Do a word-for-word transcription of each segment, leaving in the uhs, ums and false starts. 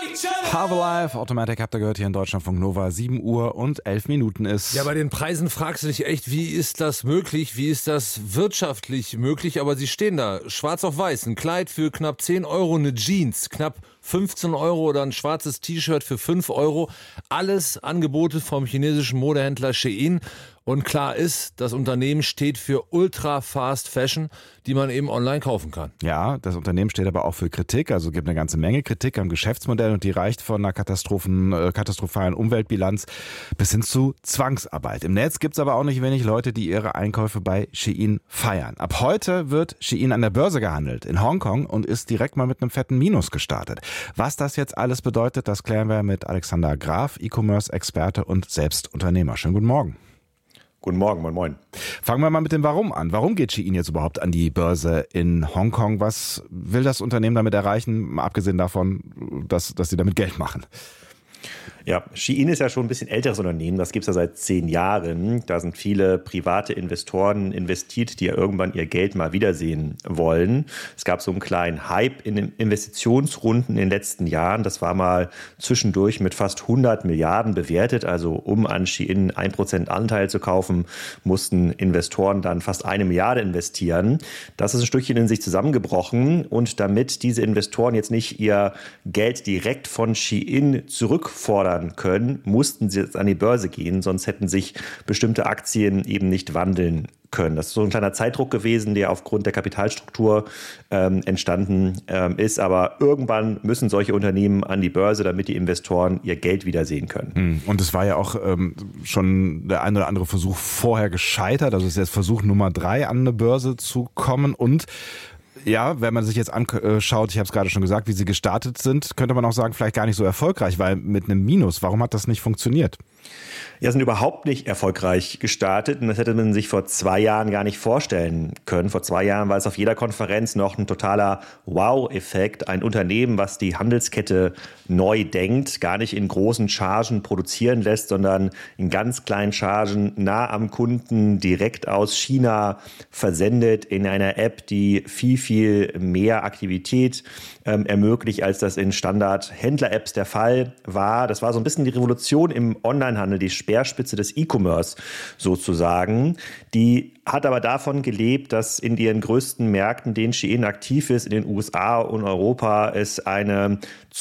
Harvelife, Automatic habt ihr gehört hier in Deutschlandfunk Nova. sieben Uhr und elf Minuten ist. Ja, bei den Preisen fragst du dich echt, wie ist das möglich? Wie ist das wirtschaftlich möglich? Aber sie stehen da, schwarz auf weiß. Ein Kleid für knapp zehn Euro, eine Jeans, knapp fünfzehn Euro oder ein schwarzes T-Shirt für fünf Euro. Alles Angebote vom chinesischen Modehändler Shein. Und klar ist, das Unternehmen steht für Ultra Fast Fashion, die man eben online kaufen kann. Ja, das Unternehmen steht aber auch für Kritik. Also gibt eine ganze Menge Kritik am Geschäftsmodell und die reicht von einer Katastrophen, äh, katastrophalen Umweltbilanz bis hin zu Zwangsarbeit. Im Netz gibt's aber auch nicht wenig Leute, die ihre Einkäufe bei Shein feiern. Ab heute wird Shein an der Börse gehandelt in Hongkong und ist direkt mal mit einem fetten Minus gestartet. Was das jetzt alles bedeutet, das klären wir mit Alexander Graf, E-Commerce-Experte und selbst Unternehmer. Schönen guten Morgen. Guten Morgen, moin moin. Fangen wir mal mit dem Warum an. Warum geht Shein jetzt überhaupt an die Börse in Hongkong? Was will das Unternehmen damit erreichen, mal abgesehen davon, dass, dass sie damit Geld machen? Ja, Shein ist ja schon ein bisschen älteres Unternehmen. Das gibt es ja seit zehn Jahren. Da sind viele private Investoren investiert, die ja irgendwann ihr Geld mal wiedersehen wollen. Es gab so einen kleinen Hype in den Investitionsrunden in den letzten Jahren. Das war mal zwischendurch mit fast hundert Milliarden bewertet. Also um an Shein ein Prozent Anteil zu kaufen, mussten Investoren dann fast eine Milliarde investieren. Das ist ein Stückchen in sich zusammengebrochen. Und damit diese Investoren jetzt nicht ihr Geld direkt von Shein zurückfordern können, mussten sie jetzt an die Börse gehen, sonst hätten sich bestimmte Aktien eben nicht wandeln können. Das ist so ein kleiner Zeitdruck gewesen, der aufgrund der Kapitalstruktur ähm, entstanden ähm, ist. Aber irgendwann müssen solche Unternehmen an die Börse, damit die Investoren ihr Geld wiedersehen können. Und es war ja auch ähm, schon der ein oder andere Versuch vorher gescheitert. Also es ist jetzt Versuch Nummer drei, an eine Börse zu kommen. Und ja, wenn man sich jetzt anschaut, ich habe es gerade schon gesagt, wie sie gestartet sind, könnte man auch sagen, vielleicht gar nicht so erfolgreich, weil mit einem Minus, warum hat das nicht funktioniert? Ja, sind überhaupt nicht erfolgreich gestartet und das hätte man sich vor zwei Jahren gar nicht vorstellen können. Vor zwei Jahren war es auf jeder Konferenz noch ein totaler Wow-Effekt. Ein Unternehmen, was die Handelskette neu denkt, gar nicht in großen Chargen produzieren lässt, sondern in ganz kleinen Chargen nah am Kunden direkt aus China versendet in einer App, die viel, viel mehr Aktivität ähm, ermöglicht, als das in Standard-Händler-Apps der Fall war. Das war so ein bisschen die Revolution im Onlinehandel, die Speerspitze des E-Commerce sozusagen. Die hat aber davon gelebt, dass in ihren größten Märkten, denen Shein aktiv ist, in den U S A und Europa, es eine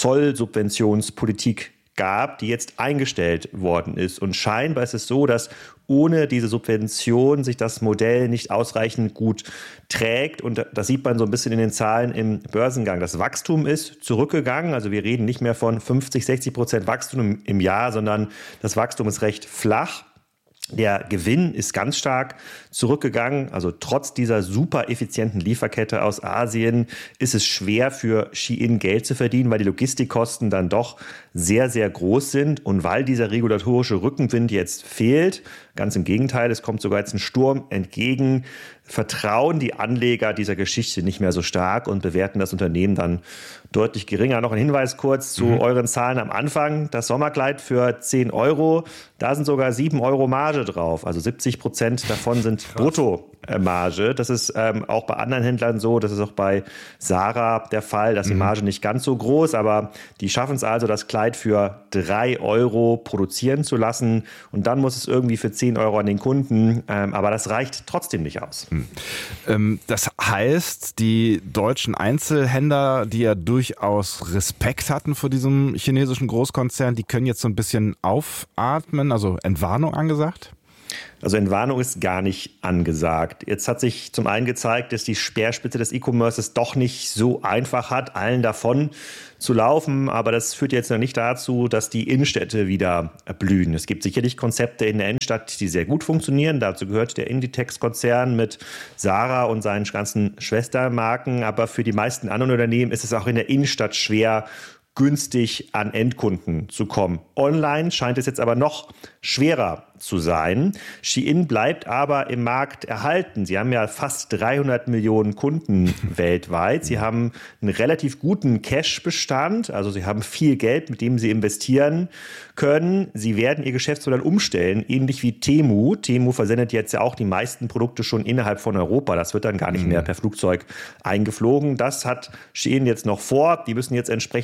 Zollsubventionspolitik gab, die jetzt eingestellt worden ist. Und scheinbar ist es so, dass ohne diese Subvention sich das Modell nicht ausreichend gut trägt. Und das sieht man so ein bisschen in den Zahlen im Börsengang. Das Wachstum ist zurückgegangen. Also wir reden nicht mehr von fünfzig, sechzig Prozent Wachstum im Jahr, sondern das Wachstum ist recht flach. Der Gewinn ist ganz stark zurückgegangen. Also trotz dieser super effizienten Lieferkette aus Asien ist es schwer für Shein Geld zu verdienen, weil die Logistikkosten dann doch sehr, sehr groß sind. Und weil dieser regulatorische Rückenwind jetzt fehlt, ganz im Gegenteil, es kommt sogar jetzt ein Sturm entgegen, vertrauen die Anleger dieser Geschichte nicht mehr so stark und bewerten das Unternehmen dann deutlich geringer. Noch ein Hinweis kurz zu mhm. euren Zahlen am Anfang. Das Sommerkleid für zehn Euro, da sind sogar sieben Euro Marge drauf. Also siebzig Prozent davon sind Bruttomarge. Das ist ähm, auch bei anderen Händlern so. Das ist auch bei Zara der Fall. Da ist die Marge nicht ganz so groß, aber die schaffen es also, das Kleid für drei Euro produzieren zu lassen. Und dann muss es irgendwie für zehn Euro an den Kunden. Ähm, aber das reicht trotzdem nicht aus. Hm. Ähm, das heißt, die deutschen Einzelhändler, die ja durchaus Respekt hatten vor diesem chinesischen Großkonzern, die können jetzt so ein bisschen aufatmen, also Entwarnung angesagt? Also Entwarnung ist gar nicht angesagt. Jetzt hat sich zum einen gezeigt, dass die Speerspitze des E-Commerce es doch nicht so einfach hat, allen davon zu laufen. Aber das führt jetzt noch nicht dazu, dass die Innenstädte wieder blühen. Es gibt sicherlich Konzepte in der Innenstadt, die sehr gut funktionieren. Dazu gehört der Inditex-Konzern mit Zara und seinen ganzen Schwestermarken. Aber für die meisten anderen Unternehmen ist es auch in der Innenstadt schwer, günstig an Endkunden zu kommen. Online scheint es jetzt aber noch schwerer zu sein. Shein bleibt aber im Markt erhalten. Sie haben ja fast dreihundert Millionen Kunden weltweit. Sie haben einen relativ guten Cash-Bestand, also sie haben viel Geld, mit dem sie investieren können. Sie werden ihr Geschäftsmodell umstellen, ähnlich wie Temu. Temu versendet jetzt ja auch die meisten Produkte schon innerhalb von Europa. Das wird dann gar nicht mehr per Flugzeug eingeflogen. Das hat Shein jetzt noch vor. Die müssen jetzt entsprechende Logistik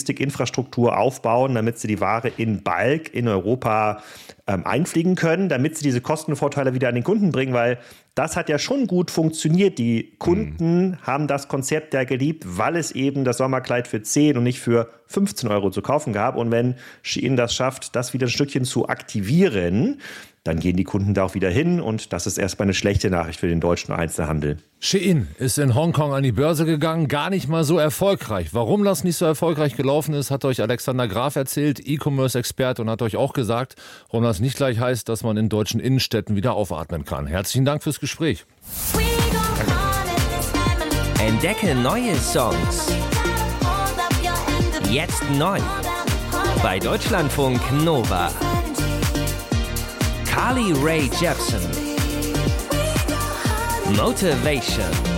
Logistikinfrastruktur aufbauen, damit sie die Ware in Bulk in Europa ähm, einfliegen können, damit sie diese Kostenvorteile wieder an den Kunden bringen, weil das hat ja schon gut funktioniert. Die Kunden mhm. haben das Konzept ja geliebt, weil es eben das Sommerkleid für zehn und nicht für fünfzehn Euro zu kaufen gab. Und wenn Shein das schafft, das wieder ein Stückchen zu aktivieren, dann gehen die Kunden da auch wieder hin und das ist erstmal eine schlechte Nachricht für den deutschen Einzelhandel. Shein ist in Hongkong an die Börse gegangen, gar nicht mal so erfolgreich. Warum das nicht so erfolgreich gelaufen ist, hat euch Alexander Graf erzählt, E-Commerce-Experte, und hat euch auch gesagt, warum das nicht gleich heißt, dass man in deutschen Innenstädten wieder aufatmen kann. Herzlichen Dank fürs Gespräch. Entdecke neue Songs. Jetzt neu. Bei Deutschlandfunk Nova. Carly Rae Jepsen. Motivation.